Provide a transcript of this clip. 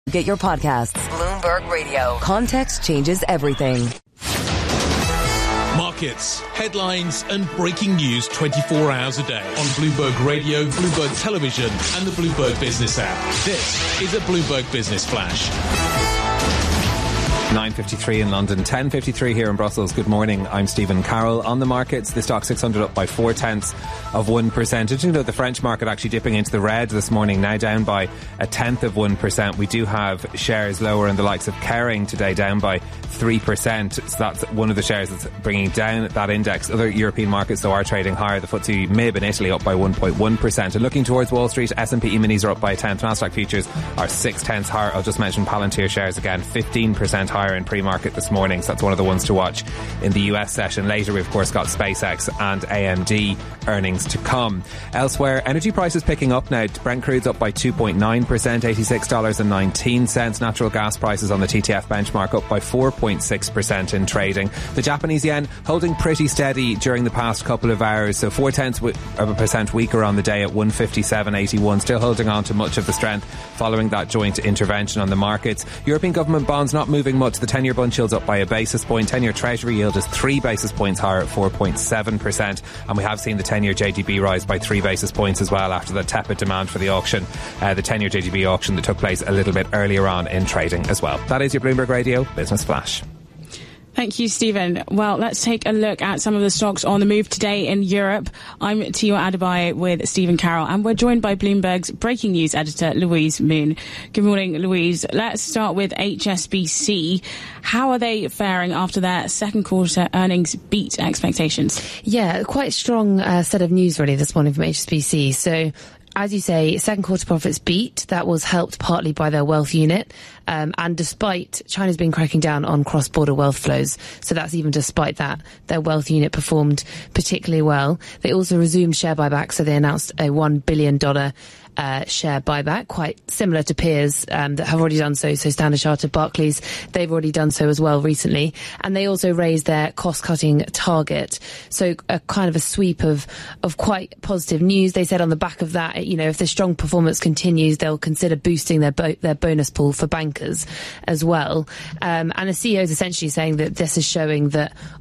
Get your podcasts. Bloomberg Radio. Context changes everything. Markets, headlines and breaking news 24 hours a day on Bloomberg Radio, Bloomberg Television and the Bloomberg Business app. This is a Bloomberg Business Flash. 9:53 in London, 10:53 here in Brussels. Good morning, I'm Stephen Carroll. On the markets, the stock 600 up by 0.4%. Did you know the French market actually dipping into the red this morning, now down by 0.1%. We do have shares lower in the likes of Kering today, down by 3%. So that's one of the shares that's bringing down that index. Other European markets, though, are trading higher. The FTSE MIB in Italy up by 1.1%. And looking towards Wall Street, S&P E-minis are up by 0.1. Nasdaq futures are 0.6 higher. I'll just mention Palantir shares again, 15% higher in pre-market this morning, so that's one of the ones to watch in the US session. Later we've of course got SpaceX and AMD earnings to come. Elsewhere, energy prices picking up now. Brent crude's up by 2.9%, $86.19. Natural gas prices on the TTF benchmark up by 4.6% in trading. The Japanese yen holding pretty steady during the past couple of hours, so 0.4% weaker on the day at 157.81, still holding on to much of the strength following that joint intervention on the markets. European government bonds not moving much. The 10-year bund yield's up by a basis point. 10-year treasury yield is 3 basis points higher at 4.7%. And we have seen the 10-year JGB rise by 3 basis points as well after the tepid demand for the auction. The 10-year JGB auction that took place a little bit earlier on in trading as well. That is your Bloomberg Radio Business Flash. Thank you, Stephen. Well, let's take a look at some of the stocks on the move today in Europe. I'm Tiwa Adebayo with Stephen Carroll, and we're joined by Bloomberg's breaking news editor, Louise Moon. Good morning, Louise. Let's start with HSBC. How are they faring after their second quarter earnings beat expectations? Yeah, quite strong set of news really this morning from HSBC. So, as you say, second quarter profits beat. That was helped partly by their wealth unit. And despite China's been cracking down on cross-border wealth flows, so that's even despite that, their wealth unit performed particularly well. They also resumed share buyback, so they announced a $1 billion share buyback, quite similar to peers that have already done so. So Standard Chartered, Barclays, they've already done so as well recently. And they also raised their cost-cutting target. So a kind of a sweep of quite positive news. They said on the back of that, you know, if the strong performance continues, they'll consider boosting their bonus pool for bankers as well. And the CEO is essentially saying that this is showing that